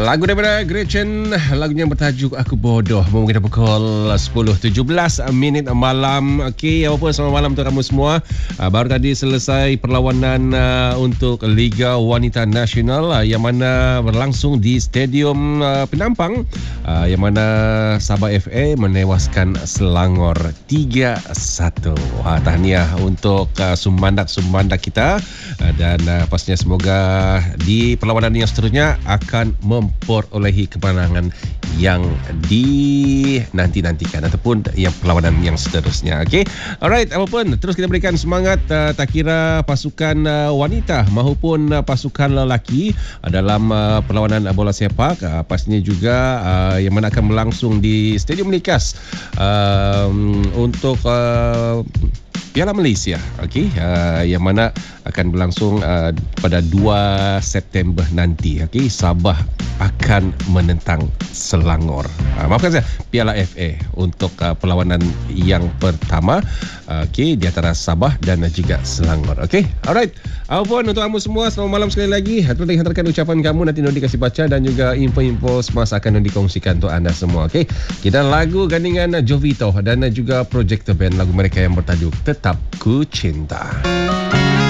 Lagu daripada Gretchen, lagunya bertajuk Aku Bodoh. Mungkin dah pukul 10.17 minit malam. Okey, apa pun selamat malam untuk kamu semua. Baru tadi selesai perlawanan untuk Liga Wanita Nasional yang mana berlangsung di Stadium Penampang, yang mana Sabah FA menewaskan Selangor 3-1. Tahniah untuk sumbandak kita, dan pastinya semoga di perlawanan yang seterusnya akan memperolehi kemenangan yang dinanti-nantikan ataupun yang perlawanan yang seterusnya. Okey. Alright, apapun terus kita berikan semangat, tak kira pasukan wanita maupun pasukan lelaki dalam perlawanan bola sepak, pastinya juga yang mana akan berlangsung di Stadium Likas untuk Piala Malaysia, okey, yang mana akan berlangsung pada 2 September nanti. Okey, Sabah akan menentang Selangor. Maafkan saya, Piala FA untuk perlawanan yang pertama, okey, di antara Sabah dan juga Selangor. Okey, alright. Apapun untuk kamu semua, selamat malam sekali lagi. Tolong hantarkan ucapan kamu, nanti Nodi kasih baca, dan juga info-info semasa akan Nodi kongsikan untuk anda semua. Okey, kita lagu gandingan Jovito dan juga Projector Band, lagu mereka yang bertajuk Tetap Ku Cinta.